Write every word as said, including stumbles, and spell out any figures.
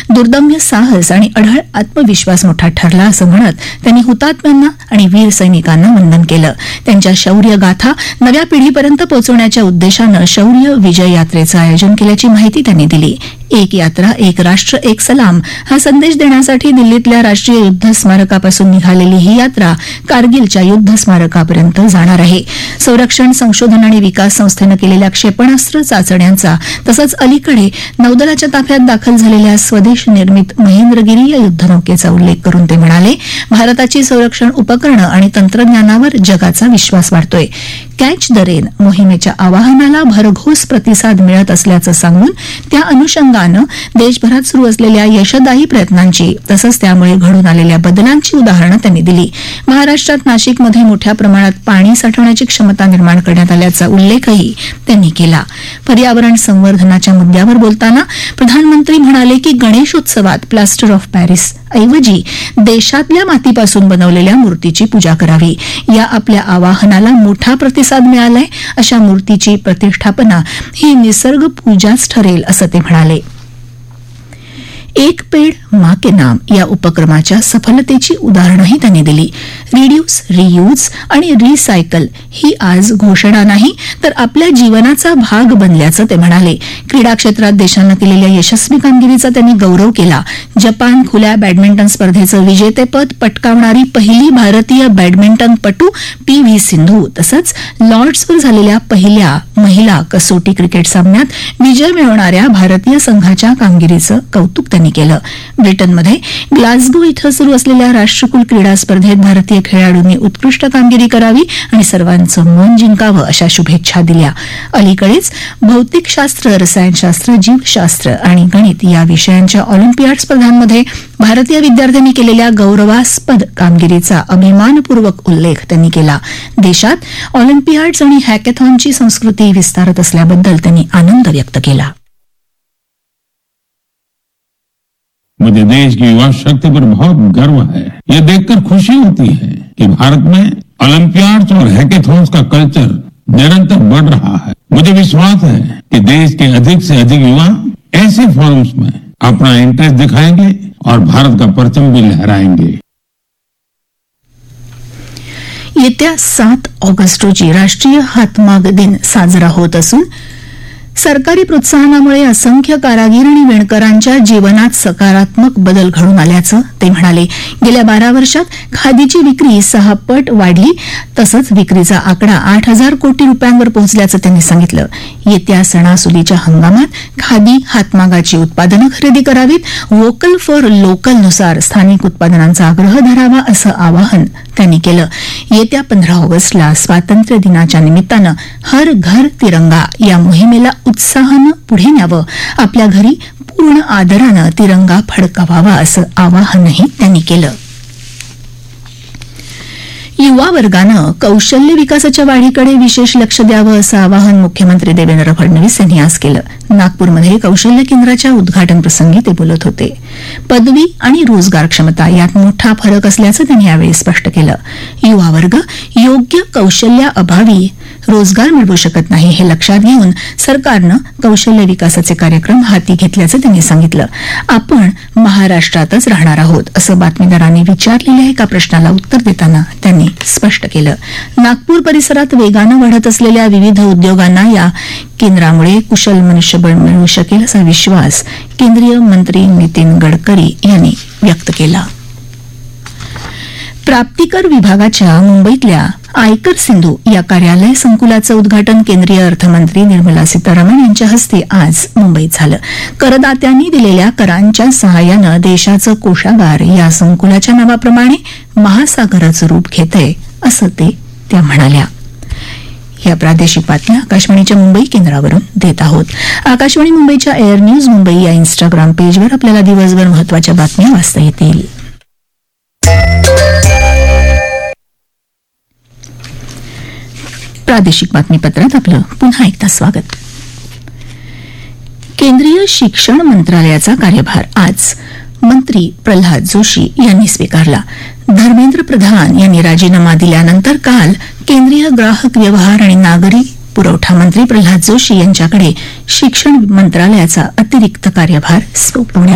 दुर्दम्य साहस आणि अढळ आत्मविश्वास मोठा ठरला असं म्हणत त्यांनी हुतात्म्यांना आणि वीर सैनिकांना वंदन केलं. त्यांच्या शौर्य गाथा नव्या पिढीपर्यंत पोहोचवण्याच्या उद्देशानं शौर्य विजय यात्रेचं आयोजन केल्याची माहिती त्यांनी दिली. एक यात्रा एक राष्ट्र एक सलाम हा संदेश देण्यासाठी दिल्लीतल्या राष्ट्रीय युद्ध स्मारकापासून निघालेली ही यात्रा कारगिलच्या युद्ध स्मारकापर्यंत जाणार आहे. संरक्षण संशोधन आणि विकास संस्थेनं केलेल्या क्षेपणास्त्र चाचण्यांचा तसंच अलीकडे नौदलाच्या ताफ्यात दाखल झालेल्या स्वदेश निर्मित महेंद्रगिरी या युद्धनौकेचा उल्लेख करून ते म्हणाले, भारताची संरक्षण उपकरणं आणि तंत्रज्ञानावर जगाचा विश्वास वाढतोय. कॅच द रेन मोहिमेच्या आवाहनाला भरघोस प्रतिसाद मिळत असल्याचं सांगून त्या अनुषंगानं देशभरात सुरू असलेल्या यशदायी प्रयत्नांची तसंच त्यामुळे घडून आलेल्या बदलांची उदाहरणं त्यांनी दिली. महाराष्ट्रात नाशिकमध्ये मोठ्या प्रमाणात पाणी साठवण्याची क्षमता निर्माण करण्यात आल्याचा उल्लेखही त्यांनी केला. पर्यावरण संवर्धनाच्या मुद्द्यावर बोलताना प्रधानमंत्री म्हणाले की गणेशोत्सवात प्लास्टर ऑफ पॅरिस ऐवजी देशातल्या मातीपासून बनवलेल्या मूर्तीची पूजा करावी. या आपल्या आवाहनाला मोठा प्रतिसाद मिळालाय. अशा मूर्तीची प्रतिष्ठापना ही निसर्ग पूजाच ठरेल असं ते म्हणाले. एक पेड मां के नाम या उपक्रमाच्या सफलतेची उदाहरणंही त्यांनी दिली. रिड्यूस, रियूज आणि रिसायकल ही आज घोषणा नाही तर आपल्या जीवनाचा भाग बनल्याचं ते म्हणाले. क्रीडा क्षेत्रात देशानं केलेल्या यशस्वी कामगिरीचा त्यांनी गौरव केला. जपान खुल्या बॅडमिंटन स्पर्धेचं विजेतेपद पटकावणारी पहिली भारतीय बॅडमिंटनपटू पी व्ही सिंधू तसंच लॉर्ड्सवर झालेल्या पहिल्या महिला कसोटी क्रिकेट सामन्यात विजय मिळवणाऱ्या भारतीय संघाच्या कामगिरीचं कौतुक त्यांनी केलं. ब्रिटनमध्ये ग्लासगो इथं सुरू असलेल्या राष्ट्रकुल क्रीडा स्पर्धेत भारतीय खेळाडूंनी उत्कृष्ट कामगिरी करावी आणि सर्वांचं मन जिंकावं अशा शुभेच्छा दिल्या. अलीकडेच भौतिकशास्त्र, रसायनशास्त्र, जीवशास्त्र आणि गणित या विषयांच्या ऑलिम्पियाड स्पर्धांमध्ये भारतीय विद्यार्थ्यांनी केलेल्या गौरवास्पद कामगिरीचा अभिमानपूर्वक उल्लेख त्यांनी केला. देशात ऑलिम्पियाड्स आणि हॅकेथॉनची संस्कृती विस्तारत असल्याबद्दल त्यांनी आनंद व्यक्त केला. मुझे देश की युवा शक्ति पर बहुत गर्व है. ये देखकर खुशी होती है कि भारत में ओलंपियाड्स और हैकेथॉन्स का कल्चर निरंतर बढ़ रहा है. मुझे विश्वास है कि देश के अधिक से अधिक युवा ऐसे फोरम्स में अपना इंटरेस्ट दिखाएंगे और भारत का परचम भी लहराएंगे. येत्या सात ऑगस्ट रोजी राष्ट्रीय हातमाग दिन साजरा होत असून सरकारी प्रोत्साहनामुळे असंख्य कारागीर आणि विणकरांच्या जीवनात सकारात्मक बदल घडून आल्याचं ते म्हणाले. गेल्या बारा वर्षात खादीची विक्री सहा पट वाढली तसंच विक्रीचा आकडा आठ हजार कोटी रुपयांवर पोहोचल्याचं त्यांनी सांगितलं. येत्या सणासुदीच्या हंगामात खादी हातमागाची उत्पादनं खरेदी करावीत. वोकल फॉर लोकलनुसार स्थानिक उत्पादनांचा आग्रह धरावा असं आवाहन त्यांनी केलं. येत्या पंधरा ऑगस्टला स्वातंत्र्य दिनाच्या निमित्तानं हर घर तिरंगा या मोहिमेला उत्साहानं पुढे न्यावं. आपल्या घरी पूर्ण आदरानं तिरंगा फडकावावा असं आवाहनही त्यांनी केलं. युवा वर्गानं कौशल्य विकासाच्या वाढीकडे विशेष लक्ष द्यावं असं आवाहन मुख्यमंत्री देवेंद्र फडणवीस यांनी आज केलं. नागपूरमध्ये कौशल्य केंद्राच्या उद्घाटन प्रसंगी ते बोलत होते. पदवी आणि रोजगार क्षमता यात मोठा फरक असल्याचं त्यांनी यावेळी स्पष्ट केलं. युवा वर्ग योग्य कौशल्याअभावी रोजगार मिळवू शकत नाही हे लक्षात घेऊन सरकारनं कौशल्य विकासाचे कार्यक्रम हाती घेतल्याचं त्यांनी सांगितलं. आपण महाराष्ट्रातच राहणार आहोत असं बातमीदारांनी विचारलेल्या एका प्रश्नाला उत्तर देताना त्यांनी स्पष्ट केलं. नागपूर परिसरात वेगानं वाढत असलेल्या विविध उद्योगांना या केंद्रामुळे कुशल मनुष्यबळ मिळू शकेल असा विश्वास केंद्रीय मंत्री नितीन गडकरी यांनी व्यक्त केला. प्राप्तिकर विभागाच्या मुंबईतल्या आयकर सिंधू या कार्यालय संकुलाचं उद्घाटन केंद्रीय अर्थमंत्री निर्मला सीतारामन यांच्या हस्ते आज मुंबईत झालं. करदात्यांनी दिलेल्या करांच्या सहाय्यानं देशाचं कोषागार या संकुलाच्या नावाप्रमाणे महासागराचं रूप घेतंय असं ते त्या म्हणाल्या. या प्रादेशिक बातम्या आकाशवाणीच्या मुंबई केंद्रावरून देत आहोत. आकाशवाणी मुंबईच्या एअर न्यूज मुंबई या इंस्टाग्राम पेजवर आपल्याला दिवसभर महत्वाच्या बातम्या वाचता येतील. प्रादेशिक बातमीपत्रात आपलं पुन्हा एकदा स्वागत. केंद्रीय शिक्षण मंत्रालयाचा कार्यभार आज मंत्री प्रल्हाद जोशी यांनी स्वीकारला. धर्मेंद्र प्रधान यांनी राजीनामा दिल्यानंतर काल केंद्रीय ग्राहक व्यवहार आणि नागरी पुरवठा मंत्री प्रल्हाद जोशी यांच्याकडे शिक्षण मंत्रालयाचा अतिरिक्त कार्यभार सोपवण्यात